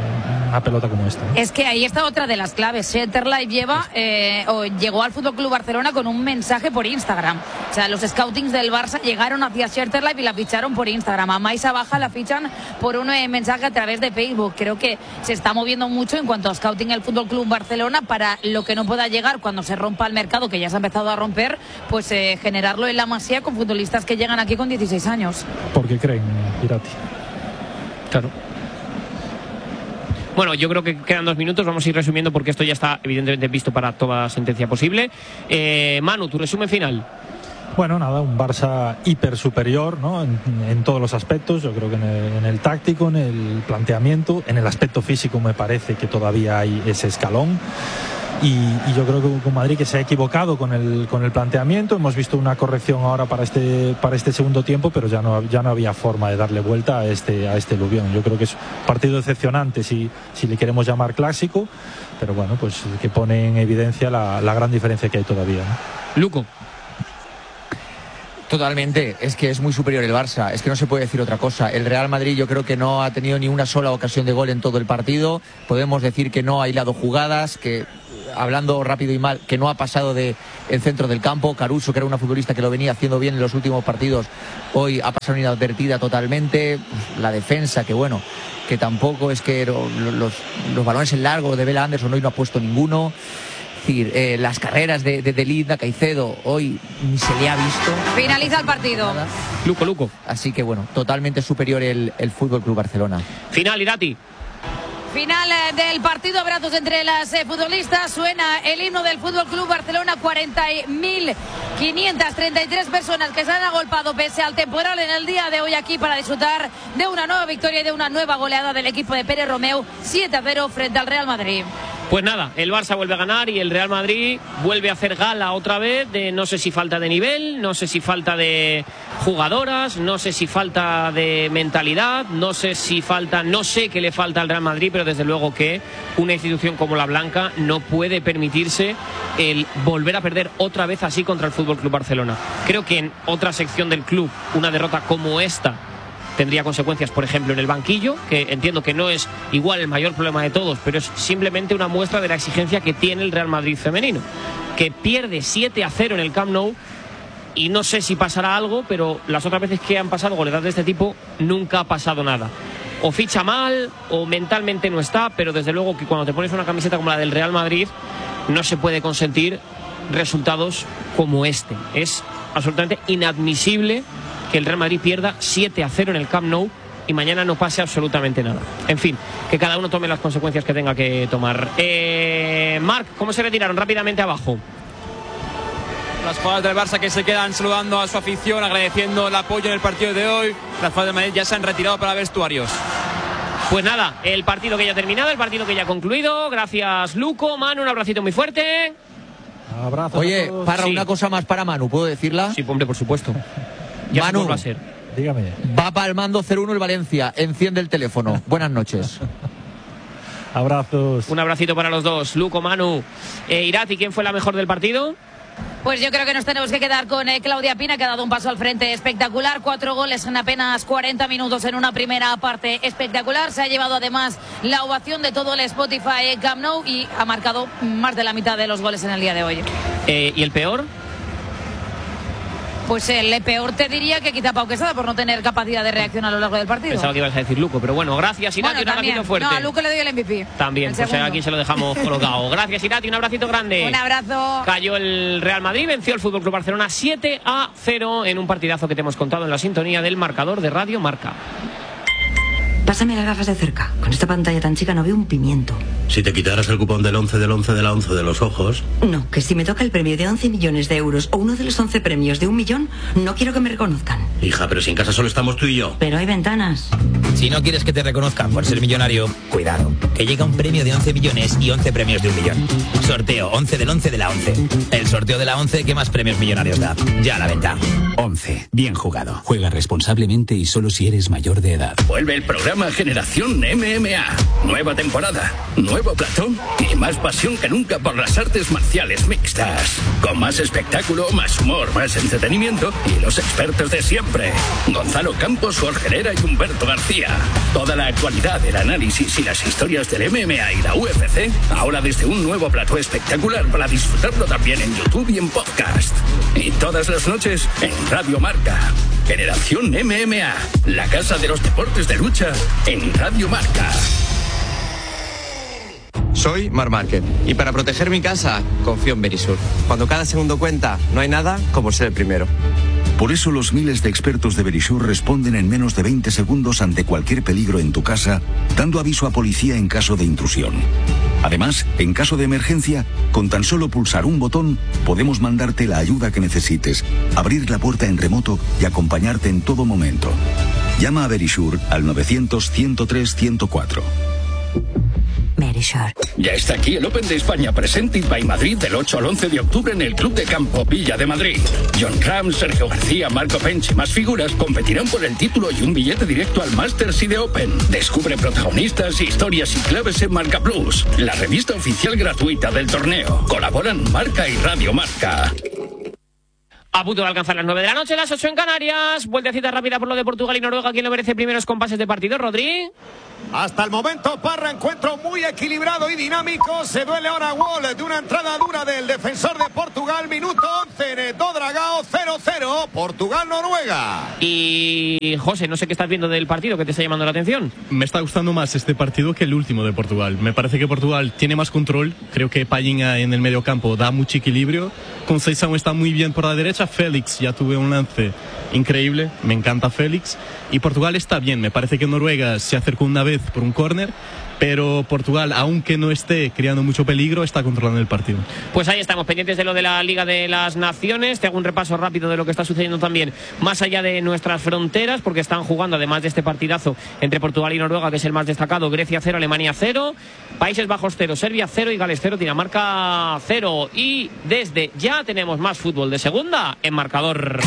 una pelota como esta. Es que ahí está otra de las claves. Centerlife llegó al FC Barcelona con un mensaje por Instagram. O sea, los scoutings del Barça llegaron hacia Centerlife y la ficharon por Instagram. A Maisa Baja la fichan por un mensaje a través de Facebook. Creo que se está moviendo mucho en cuanto a scouting el FC Barcelona para lo que no pueda llegar cuando se rompa el mercado, que ya se ha empezado a romper, pues generarlo en la Masía con futbolistas que llegan aquí con 16 años. Porque creen, Irati. Claro. Bueno, yo creo que quedan 2 minutos, vamos a ir resumiendo porque esto ya está evidentemente visto para toda sentencia posible. Manu, tu resumen final. Bueno, nada, un Barça hiper superior, ¿no? En todos los aspectos. Yo creo que en el táctico, en el planteamiento, en el aspecto físico me parece que todavía hay ese escalón. Y yo creo que con Madrid que se ha equivocado con el planteamiento. Hemos visto una corrección ahora para este segundo tiempo, pero ya no había forma de darle vuelta a este aluvión. Yo creo que es un partido decepcionante si le queremos llamar clásico, pero bueno, pues que pone en evidencia la gran diferencia que hay todavía, ¿no? Luco. Totalmente, es que es muy superior el Barça, es que no se puede decir otra cosa. El Real Madrid yo creo que no ha tenido ni una sola ocasión de gol en todo el partido. Podemos decir que no ha hilado jugadas, que hablando rápido y mal, que no ha pasado del centro del campo. Caruso, que era una futbolista que lo venía haciendo bien en los últimos partidos, hoy ha pasado inadvertida totalmente. La defensa, que bueno, que tampoco es que los balones en largo de Bela Anderson hoy no ha puesto ninguno. Las carreras de Linda, Caicedo, hoy ni se le ha visto. Finaliza el partido. Luco. Así que bueno, totalmente superior el FC Barcelona. Final, Irati. Final del partido, abrazos entre las futbolistas. Suena el himno del FC Barcelona. 40.533 personas que se han agolpado pese al temporal en el día de hoy aquí para disfrutar de una nueva victoria y de una nueva goleada del equipo de Pérez Romeu, 7-0 frente al Real Madrid. Pues nada, el Barça vuelve a ganar y el Real Madrid vuelve a hacer gala otra vez de no sé si falta de nivel, no sé si falta de jugadoras, no sé si falta de mentalidad, no sé qué le falta al Real Madrid, pero desde luego que una institución como la Blanca no puede permitirse el volver a perder otra vez así contra el FC Barcelona. Creo que en otra sección del club una derrota como esta tendría consecuencias, por ejemplo, en el banquillo, que entiendo que no es igual el mayor problema de todos, pero es simplemente una muestra de la exigencia que tiene el Real Madrid femenino, que pierde 7-0 en el Camp Nou, y no sé si pasará algo, pero las otras veces que han pasado goleadas de este tipo, nunca ha pasado nada. O ficha mal, o mentalmente no está, pero desde luego que cuando te pones una camiseta como la del Real Madrid, no se puede consentir resultados como este. Es absolutamente inadmisible que el Real Madrid pierda 7-0 en el Camp Nou y mañana no pase absolutamente nada. En fin, que cada uno tome las consecuencias que tenga que tomar. Marc, ¿cómo se retiraron rápidamente abajo? Las jugadoras del Barça que se quedan saludando a su afición, agradeciendo el apoyo en el partido de hoy. Las jugadoras del Madrid ya se han retirado para vestuarios. Pues nada, el partido que ya ha terminado, el partido que ya ha concluido. Gracias, Luco. Manu, un abracito muy fuerte. Abrazo. Oye, Parra, sí. Una cosa más para Manu, ¿puedo decirla? Sí, hombre, por supuesto. Ya Manu, va a ser. Dígame. Va palmando 0-1 el Valencia. Enciende el teléfono. Buenas noches. Abrazos. Un abracito para los dos. Luco, Manu. Irati, ¿quién fue la mejor del partido? Pues yo creo que nos tenemos que quedar con Claudia Pina, que ha dado un paso al frente espectacular. 4 goles en apenas 40 minutos en una primera parte espectacular. Se ha llevado además la ovación de todo el Spotify Camp Nou y ha marcado más de la mitad de los goles en el día de hoy. ¿Y el peor? Pues el peor te diría que quizá Pau Quesada por no tener capacidad de reacción a lo largo del partido. Pensaba que ibas a decir Luco, pero bueno, gracias Irati, un abracito fuerte. No, a Luco le doy el MVP. También, pues aquí se lo dejamos colocado. Gracias Irati, un abracito grande. Un abrazo. Cayó el Real Madrid, venció el FC Barcelona 7-0 en un partidazo que te hemos contado en la sintonía del marcador de Radio Marca. Pásame las gafas de cerca. Con esta pantalla tan chica no veo un pimiento. Si te quitaras el cupón del 11 del 11 de la 11 de los ojos... No, que si me toca el premio de 11 millones de euros o uno de los 11 premios de 1 millón, no quiero que me reconozcan. Hija, pero si en casa solo estamos tú y yo. Pero hay ventanas. Si no quieres que te reconozcan por ser millonario, cuidado, que llega un premio de 11 millones y 11 premios de 1 millón. Sorteo 11 del 11 de la 11. El sorteo de la 11 que más premios millonarios da. Ya a la venta. 11. Bien jugado. Juega responsablemente y solo si eres mayor de edad. Vuelve el programa llama Generación MMA. Nueva temporada, nuevo plató y más pasión que nunca por las artes marciales mixtas. Con más espectáculo, más humor, más entretenimiento y los expertos de siempre. Gonzalo Campos, Jorge Herrera y Humberto García. Toda la actualidad, el análisis y las historias del MMA y la UFC, ahora desde un nuevo plató espectacular para disfrutarlo también en YouTube y en podcast. Y todas las noches en Radio Marca. Generación MMA, la casa de los deportes de lucha en Radio Marca. Soy Marc Márquez y para proteger mi casa confío en Verisur. Cuando cada segundo cuenta, no hay nada como ser el primero. Por eso los miles de expertos de Verisur responden en menos de 20 segundos ante cualquier peligro en tu casa, dando aviso a policía en caso de intrusión. Además, en caso de emergencia, con tan solo pulsar un botón, podemos mandarte la ayuda que necesites, abrir la puerta en remoto y acompañarte en todo momento. Llama a Verisur al 900-103-104. Verisur. Ya está aquí el Open de España Presented by Madrid del 8 al 11 de octubre en el Club de Campo Villa de Madrid. John Ram, Sergio García, Marco Pench y más figuras competirán por el título y un billete directo al Masters y de Open. Descubre protagonistas, historias y claves en Marca Plus, la revista oficial gratuita del torneo. Colaboran Marca y Radio Marca. A punto de alcanzar las 9 de la noche, las 8 en Canarias. Vueltecita rápida por lo de Portugal y Noruega. ¿Quién lo merece primeros compases de partido, Rodri? Hasta el momento, Parra, encuentro muy equilibrado y dinámico. Se duele ahora Wall de una entrada dura del defensor de Portugal. Minuto 11 en el Dodragao, 0-0. Portugal-Noruega. Y José, no sé qué estás viendo del partido, que te está llamando la atención. Me está gustando más este partido que el último de Portugal. Me parece que Portugal tiene más control. Creo que Palhinha en el medio campo da mucho equilibrio. Conceição está muy bien por la derecha. Félix ya tuve un lance increíble. Me encanta Félix. Y Portugal está bien. Me parece que Noruega se acercó una vez por un córner, pero Portugal, aunque no esté creando mucho peligro, está controlando el partido. Pues ahí estamos, pendientes de lo de la Liga de las Naciones. Te hago un repaso rápido de lo que está sucediendo también más allá de nuestras fronteras, porque están jugando, además de este partidazo entre Portugal y Noruega, que es el más destacado, Grecia 0, Alemania 0, Países Bajos 0, Serbia 0 y Gales 0, Dinamarca 0. Y desde ya tenemos más fútbol de segunda en marcador.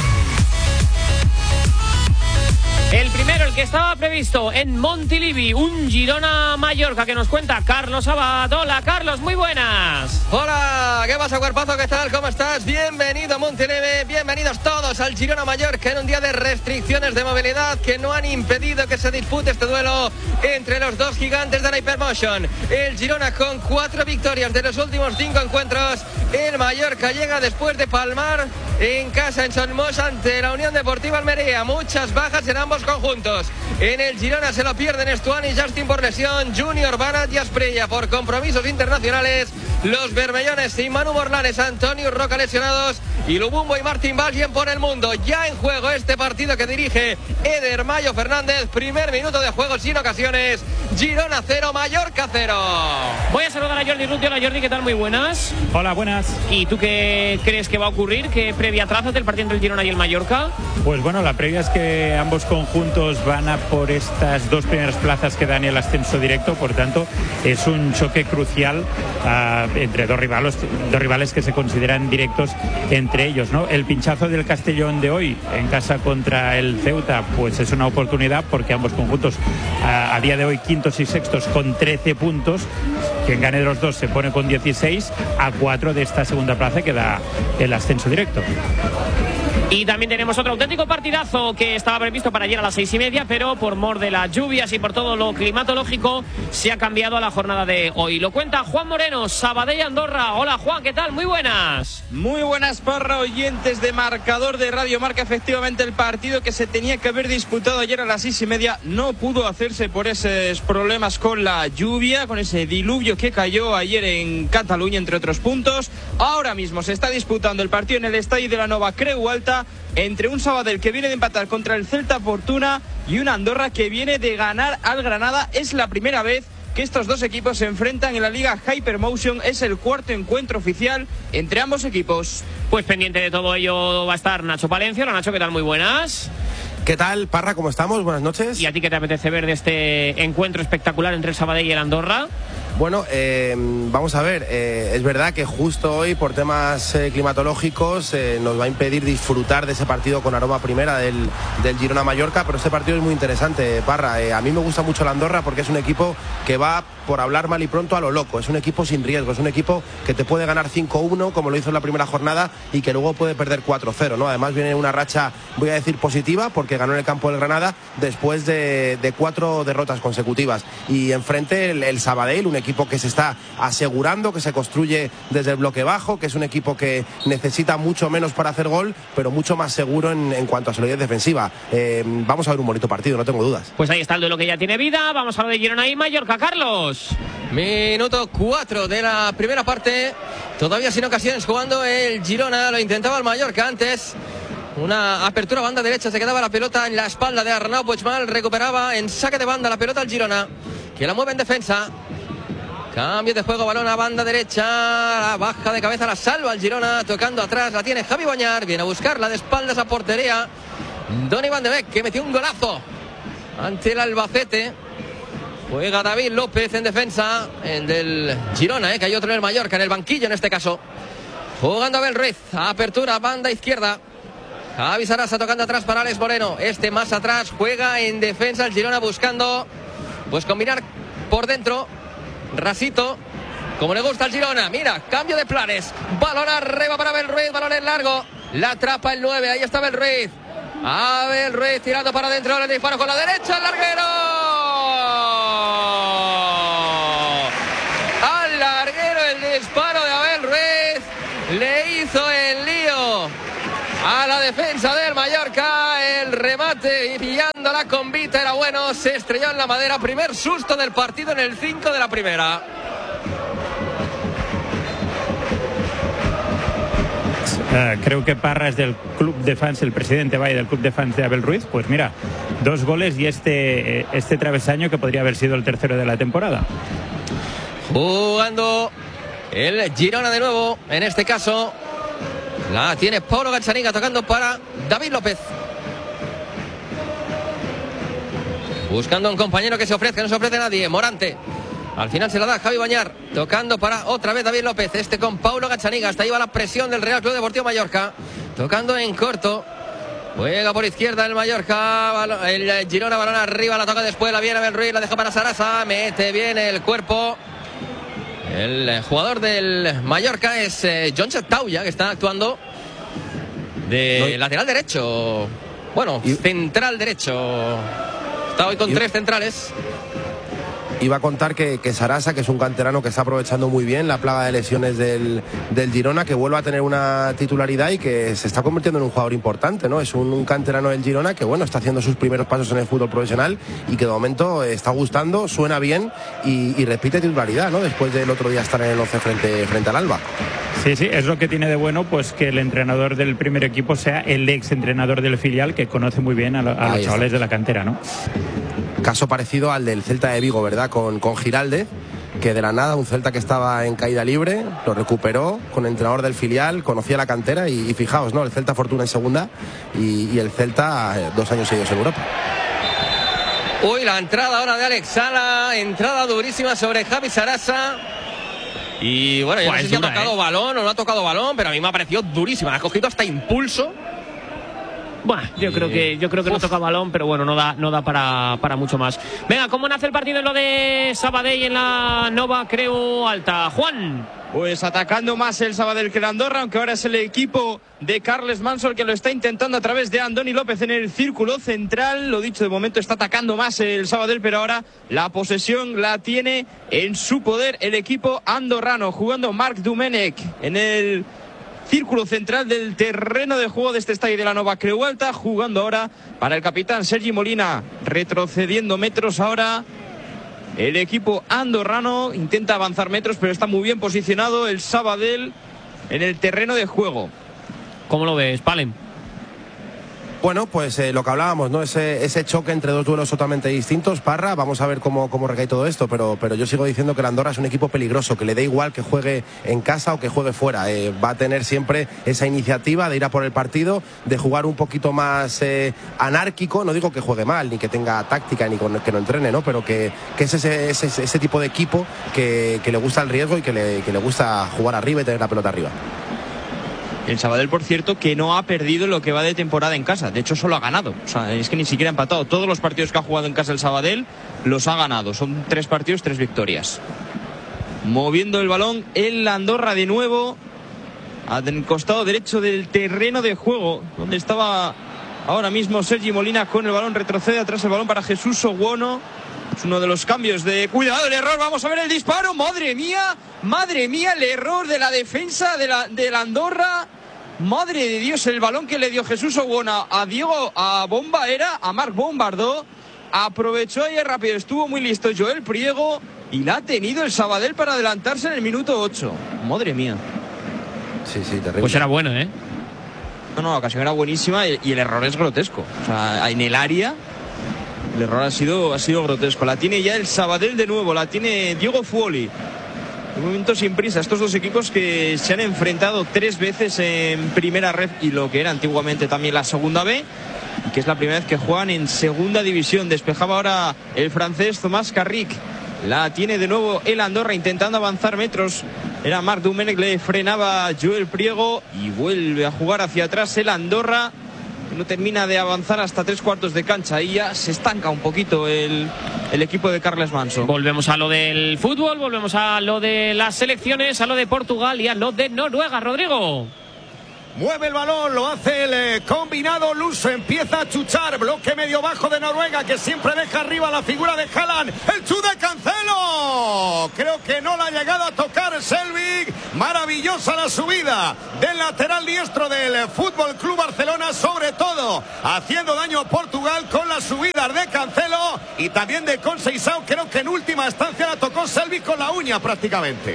El primero, el que estaba previsto en Montilivi, un Girona-Mallorca, que nos cuenta Carlos Abad. Hola, Carlos, muy buenas. Hola, ¿qué pasa, cuerpazo? ¿Qué tal? ¿Cómo estás? Bienvenido a Montilivi, bienvenidos todos al Girona-Mallorca en un día de restricciones de movilidad que no han impedido que se dispute este duelo entre los dos gigantes de la Hypermotion. El Girona con 4 victorias de los últimos 5 encuentros. El Mallorca llega después de palmar en casa en Son Moix ante la Unión Deportiva Almería. Muchas bajas en ambos conjuntos. En el Girona se lo pierden Estuani y Justin por lesión, Junior Banat y Asprilla por compromisos internacionales, los bermellones y Manu Morlanes, Antonio Roca lesionados y Lubumbo y Martín Valgien por el mundo. Ya en juego este partido que dirige Eder Mayo Fernández. Primer minuto de juego sin ocasiones. Girona 0, Mallorca 0. Voy a saludar a Jordi Ruti. Hola, Jordi, ¿qué tal? Muy buenas. Hola, buenas. ¿Y tú qué crees que va a ocurrir? ¿Qué previa trazas del partido entre el Girona y el Mallorca? Pues bueno, la previa es que ambos conjuntos van a por estas 2 primeras plazas que dan el ascenso directo. Por tanto, es un choque crucial entre dos rivales que se consideran directos entre ellos, ¿no? El pinchazo del Castellón de hoy en casa contra el Ceuta, pues es una oportunidad, porque ambos conjuntos a día de hoy quintos y sextos con 13 puntos. Quien gane de los dos se pone con 16 a 4 de esta segunda plaza que da el ascenso directo. Y también tenemos otro auténtico partidazo que estaba previsto para ayer a las 6:30, pero por mor de las lluvias y por todo lo climatológico se ha cambiado a la jornada de hoy. Lo cuenta Juan Moreno, Sabadell Andorra. Hola, Juan, ¿qué tal? Muy buenas. Muy buenas, Parra, oyentes de Marcador de Radio Marca. Efectivamente, el partido que se tenía que haber disputado ayer a las 6:30 no pudo hacerse por esos problemas con la lluvia, con ese diluvio que cayó ayer en Cataluña, entre otros puntos. Ahora mismo se está disputando el partido en el Estadio de la Nova Creu Alta entre un Sabadell que viene de empatar contra el Celta Fortuna y un Andorra que viene de ganar al Granada. Es la primera vez que estos dos equipos se enfrentan en la Liga Hypermotion. Es el 4º encuentro oficial entre ambos equipos. Pues pendiente de todo ello va a estar Nacho Palencia. Hola, Nacho, ¿qué tal? Muy buenas. ¿Qué tal, Parra? ¿Cómo estamos? Buenas noches. ¿Y a ti qué te apetece ver de este encuentro espectacular entre el Sabadell y el Andorra? Bueno, vamos a ver, es verdad que justo hoy por temas climatológicos nos va a impedir disfrutar de ese partido con aroma primera del Girona-Mallorca, pero este partido es muy interesante, Parra. A mí me gusta mucho la Andorra porque es un equipo que va, por hablar mal y pronto, a lo loco. Es un equipo sin riesgo, es un equipo que te puede ganar 5-1 como lo hizo en la primera jornada y que luego puede perder 4-0, ¿no? Además viene una racha, voy a decir, positiva, porque ganó en el campo del Granada después de 4 derrotas consecutivas. Y enfrente el Sabadell, un equipo que se está asegurando, que se construye desde el bloque bajo, que es un equipo que necesita mucho menos para hacer gol, pero mucho más seguro en cuanto a solidez defensiva. Vamos a ver un bonito partido, no tengo dudas. Pues ahí está el duelo que ya tiene vida. Vamos a lo de Girona y Mallorca, Carlos. Minuto 4 de la primera parte. Todavía sin ocasiones jugando el Girona. Lo intentaba el Mallorca antes. Una apertura banda derecha, se quedaba la pelota en la espalda de Arnau Puigmal. Recuperaba en saque de banda la pelota el Girona, que la mueve en defensa. Cambio de juego, balón a banda derecha, baja de cabeza, la salva el Girona, tocando atrás, la tiene Javi Boñar, viene a buscarla de espaldas a portería Donny Van de Beek, que metió un golazo ante el Albacete. Juega David López en defensa, el del Girona, que hay otro en el Mallorca, en el banquillo en este caso. Jugando Abel Ruiz, apertura, banda izquierda. Javi Sarasa tocando atrás para Alex Moreno, este más atrás, juega en defensa el Girona buscando pues combinar por dentro. Rasito, como le gusta al Girona, mira, cambio de planes, balón arriba para Abel Ruiz, balón en largo, la atrapa el 9, ahí está Abel Ruiz. Abel Ruiz tirando para adentro, el disparo con la derecha, el larguero. Al larguero el disparo de Abel Ruiz, le hizo el lío a la defensa del Mallorca, el remate y pillándola con Vita era bueno, se estrelló en la madera, primer susto del partido en el 5 de la primera. Creo que Parra es del club de fans, el presidente vaya del club de fans de Abel Ruiz. Pues mira, 2 goles y este travesaño que podría haber sido el tercero de la temporada. Jugando el Girona de nuevo, en este caso la tiene Paulo Gazzaniga tocando para David López. Buscando a un compañero que se ofrezca, no se ofrece nadie. Morante. Al final se la da Javi Bañar. Tocando para otra vez David López. Este con Paulo Gazzaniga. Hasta ahí va la presión del Real Club Deportivo Mallorca. Tocando en corto. Juega por izquierda el Mallorca. El Girona, balón arriba. La toca después. La viene Abel Ruiz. La deja para Sarasa. Mete bien el cuerpo. El jugador del Mallorca es John Tauya, que está actuando de lateral derecho. Bueno, central derecho. Está hoy con 3 centrales. Iba a contar que Sarasa, que es un canterano que está aprovechando muy bien la plaga de lesiones del Girona, que vuelve a tener una titularidad y que se está convirtiendo en un jugador importante, ¿no? Es un canterano del Girona que, bueno, está haciendo sus primeros pasos en el fútbol profesional y que de momento está gustando, suena bien y repite titularidad, ¿no? Después del otro día estar en el 11 frente al Alba. Sí, es lo que tiene de bueno, pues que el entrenador del primer equipo sea el ex entrenador del filial, que conoce muy bien a los chavales de la cantera, ¿no? Caso parecido al del Celta de Vigo, ¿verdad? Con Giraldez, que de la nada, un Celta que estaba en caída libre, lo recuperó con el entrenador del filial, conocía la cantera y fijaos, ¿no? El Celta Fortuna en segunda y el Celta 2 años seguidos en Europa. Uy, la entrada ahora de Alex Sala, entrada durísima sobre Javi Sarasa. Y bueno, yo no sé si ha tocado balón o no ha tocado balón, pero a mí me ha parecido durísima. Ha cogido hasta impulso. Bueno, yo creo que no toca balón, pero bueno, no da para mucho más. Venga, ¿cómo nace el partido en lo de Sabadell en la Nova Creu Alta? Juan. Pues atacando más el Sabadell que el Andorra, aunque ahora es el equipo de Carles Mansor que lo está intentando a través de Andoni López en el círculo central. Lo dicho, de momento está atacando más el Sabadell, pero ahora la posesión la tiene en su poder el equipo andorrano, jugando Marc Domènech en el círculo central del terreno de juego de este estadio de la Nova Creu Alta, jugando ahora para el capitán Sergi Molina, retrocediendo metros ahora. El equipo andorrano intenta avanzar metros, pero está muy bien posicionado el Sabadell en el terreno de juego. ¿Cómo lo ves, Palen? Bueno, pues lo que hablábamos, ¿no? Ese choque entre dos duelos totalmente distintos. Parra, vamos a ver cómo recae todo esto, pero yo sigo diciendo que el Andorra es un equipo peligroso, que le da igual que juegue en casa o que juegue fuera. Va a tener siempre esa iniciativa de ir a por el partido, de jugar un poquito más anárquico. No digo que juegue mal, ni que tenga táctica, ni que no entrene, ¿no? Pero que es ese tipo de equipo que le gusta el riesgo y que le gusta jugar arriba y tener la pelota arriba. El Sabadell, por cierto, que no ha perdido lo que va de temporada en casa. De hecho, solo ha ganado. O sea, es que ni siquiera ha empatado. Todos los partidos que ha jugado en casa el Sabadell los ha ganado. Son 3 partidos, 3 victorias. Moviendo el balón el Andorra de nuevo al costado derecho del terreno de juego, donde estaba ahora mismo Sergi Molina con el balón. Retrocede atrás el balón para Jesús Oguono. Es uno de los cambios de... Cuidado, el error, vamos a ver el disparo. Madre mía, el error de la defensa de la Andorra. Madre de Dios, el balón que le dio Jesús Oguona a Bomba era a Marc Bombardó. Aprovechó ahí rápido, estuvo muy listo Joel Priego y la ha tenido el Sabadell para adelantarse en el minuto 8. Madre mía. Sí, terrible. Pues era bueno, ¿eh? No, la ocasión era buenísima y el error es grotesco. O sea, en el área el error ha sido grotesco. La tiene ya el Sabadell de nuevo, la tiene Diego Fuoli. De momento sin prisa, estos dos equipos que se han enfrentado 3 veces en primera red y lo que era antiguamente también la segunda B, y que es la primera vez que juegan en segunda división. Despejaba ahora el francés Tomás Carric. La tiene de nuevo el Andorra intentando avanzar metros. Era Marc Domenech, le frenaba Joel Priego y vuelve a jugar hacia atrás el Andorra. No termina de avanzar hasta 3/4 de cancha y ya se estanca un poquito el equipo de Carles Manso. Volvemos a lo del fútbol, volvemos a lo de las selecciones, a lo de Portugal y a lo de Noruega. Rodrigo. Mueve el balón, lo hace el combinado luso, empieza a chuchar, bloque medio bajo de Noruega que siempre deja arriba la figura de Haaland, el chute de Cancelo, creo que no la ha llegado a tocar Selvig, maravillosa la subida del lateral diestro del Fútbol Club Barcelona, sobre todo haciendo daño a Portugal con las subidas de Cancelo y también de Conceição, creo que en última instancia la tocó Selvig con la uña prácticamente.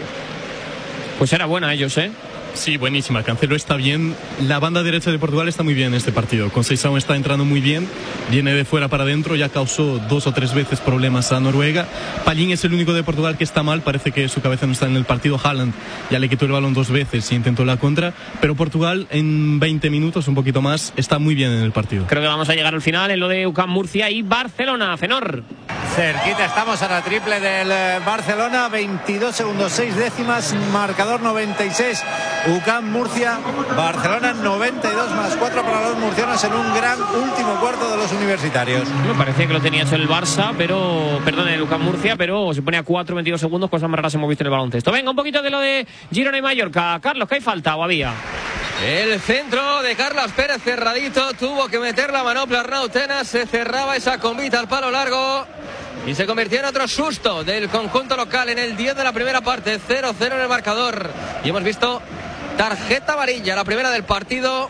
Pues era buena ellos, ¿eh? Sí, buenísima. Cancelo está bien. La banda derecha de Portugal está muy bien en este partido. Conceição está entrando muy bien. Viene de fuera para adentro. Ya causó 2 o 3 veces problemas a Noruega. Pallín es el único de Portugal que está mal. Parece que su cabeza no está en el partido. Haaland ya le quitó el balón 2 veces y intentó la contra. Pero Portugal en 20 minutos, un poquito más, está muy bien en el partido. Creo que vamos a llegar al final en lo de UCAM Murcia y Barcelona. Fenor. Cerquita estamos a la triple del Barcelona. 22 segundos, 6 décimas. Marcador 96. UCAM Murcia, Barcelona 92 más 4 para los murcianos en un gran último cuarto de los universitarios. Me parecía que lo tenía hecho el Barça, el UCAM Murcia, pero se pone a 4, 22 segundos, cosas más raras hemos visto en el baloncesto. Venga, un poquito de lo de Girona y Mallorca. Carlos, ¿qué hay falta o había? El centro de Carlos Pérez cerradito, tuvo que meter la manopla Arnau Tenas, se cerraba esa combita al palo largo y se convirtió en otro susto del conjunto local en el 10 de la primera parte, 0-0 en el marcador. Y hemos visto tarjeta amarilla, la primera del partido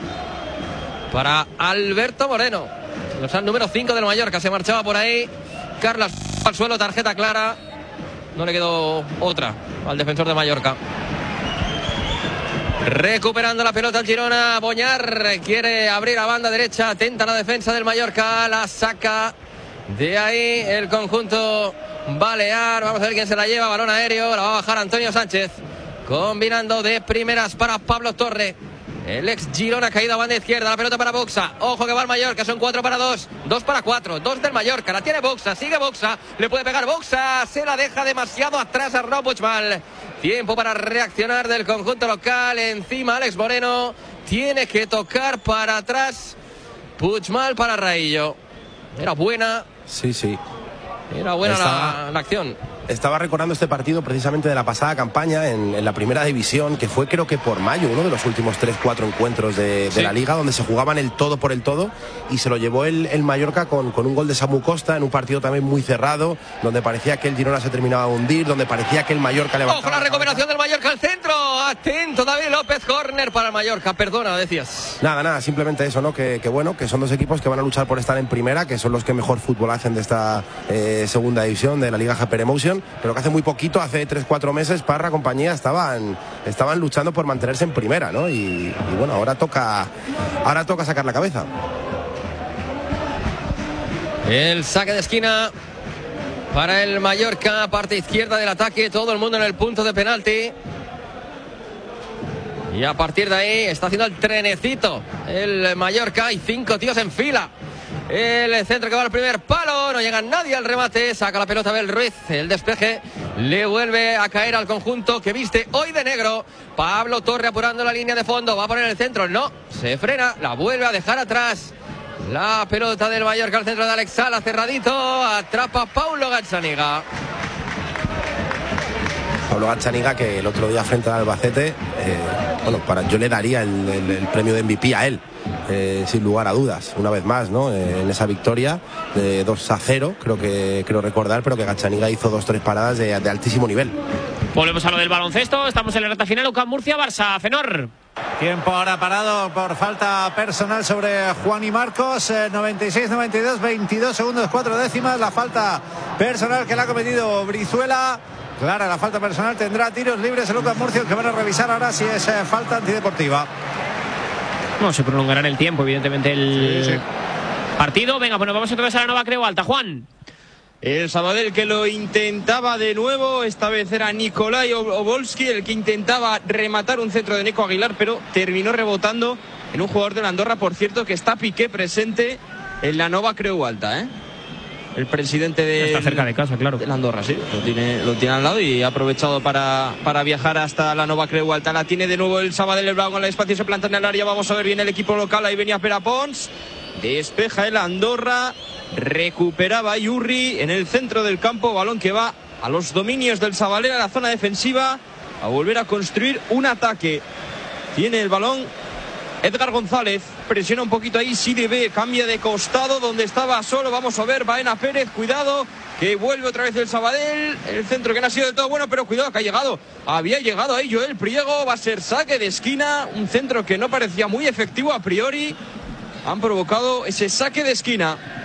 para Alberto Moreno. El número 5 del Mallorca se marchaba por ahí. Carlos al suelo, tarjeta clara. No le quedó otra al defensor de Mallorca. Recuperando la pelota el Girona. Boñar quiere abrir a banda derecha. Atenta la defensa del Mallorca. La saca de ahí el conjunto balear. Vamos a ver quién se la lleva. Balón aéreo. La va a bajar Antonio Sánchez. Combinando de primeras para Pablo Torre. El ex Girona caído a banda izquierda. La pelota para Boxa. Ojo que va el Mallorca. Son 4 para 2. 2 para 4. 2 del Mallorca. La tiene Boxa. Sigue Boxa. Le puede pegar Boxa. Se la deja demasiado atrás a Arnau Puigmal. Tiempo para reaccionar del conjunto local. Encima Alex Moreno. Tiene que tocar para atrás. Puigmal para Raillo. Era buena. Sí. Era buena la acción. Estaba recordando este partido precisamente de la pasada campaña en la primera división, que fue creo que por mayo, uno de los últimos 3-4 encuentros de la liga, donde se jugaban el todo por el todo, y se lo llevó el Mallorca con un gol de Samu Costa en un partido también muy cerrado, donde parecía que el Girona se terminaba de hundir, donde parecía que el Mallorca levantaba. ¡Ojo la recuperación del Mallorca al centro! Atento David López, córner para el Mallorca. Perdona, decías. Nada, simplemente eso, ¿no? Que bueno, que son dos equipos que van a luchar por estar en primera, que son los que mejor fútbol hacen de esta segunda división de la Liga Hyper Emotion. salvación, pero que hace muy poquito, hace 3-4 meses, Parra, compañía, estaban luchando por mantenerse en primera, ¿no? Y bueno, ahora toca sacar la cabeza. El saque de esquina para el Mallorca, parte izquierda del ataque, todo el mundo en el punto de penalti. Y a partir de ahí está haciendo el trenecito el Mallorca, hay 5 tíos en fila. El centro que va al primer palo, no llega nadie al remate, saca la pelota Abel Ruiz, el despeje le vuelve a caer al conjunto que viste hoy de negro. Pablo Torre apurando la línea de fondo, va a poner el centro, no, se frena, la vuelve a dejar atrás. La pelota del Mallorca al centro de Alex Sala, cerradito, atrapa Paulo Gazzaniga. Pablo Gazzaniga, que el otro día frente al Albacete, yo le daría el premio de MVP a él, sin lugar a dudas, una vez más, ¿no? En esa victoria de 2-0, creo recordar, pero que Gazzaniga hizo 2-3 paradas de altísimo nivel. Volvemos a lo del baloncesto, estamos en la recta final, UCAM Murcia, Barça, Fenor. Tiempo ahora parado por falta personal sobre Juan y Marcos. 96-92, 22 segundos, 4 décimas. La falta personal que le ha cometido Brizuela. Clara la falta personal, tendrá tiros libres el UCAM Murcia, que van a revisar ahora si es falta antideportiva. No, se prolongará en el tiempo, evidentemente, el partido. Venga, bueno, vamos otra vez a la Nova Creu Alta, Juan. El Sabadell que lo intentaba de nuevo, esta vez era Nikolai Obolski el que intentaba rematar un centro de Nico Aguilar, pero terminó rebotando en un jugador de la Andorra, por cierto, que está Piqué presente en la Nova Creu Alta, El presidente de... Está cerca de casa, claro. De la Andorra, sí, lo tiene al lado y ha aprovechado para viajar hasta la Nova Creu Alta. La tiene de nuevo el Sabadell, el Blanco en el espacio, se planta en el área, vamos a ver bien el equipo local, ahí venía Pere Pons, despeja el Andorra. Recuperaba Yurri en el centro del campo, balón que va a los dominios del Sabadell, a la zona defensiva, a volver a construir un ataque. Tiene el balón Edgar González, presiona un poquito ahí, Sidibé cambia de costado donde estaba solo, vamos a ver, Baena Pérez, cuidado, que vuelve otra vez el Sabadell, el centro que no ha sido del todo bueno, pero cuidado que había llegado ahí Joel Priego, va a ser saque de esquina, un centro que no parecía muy efectivo a priori, han provocado ese saque de esquina.